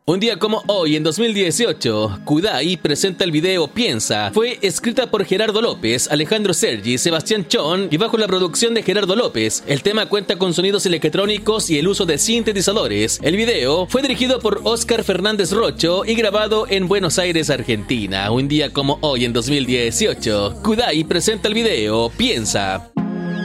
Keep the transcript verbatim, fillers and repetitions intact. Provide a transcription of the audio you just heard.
Un día como hoy, en dos mil dieciocho, Kudai presenta el video Piensa. Fue escrita por Gerardo López, Alejandro Sergi, Sebastián Chon y bajo la producción de Gerardo López. El tema cuenta con sonidos electrónicos y el uso de sintetizadores. El video fue dirigido por Óscar Fernández Rocho y grabado en Buenos Aires, Argentina. Un día como hoy, en dos mil dieciocho, Kudai presenta el video Piensa.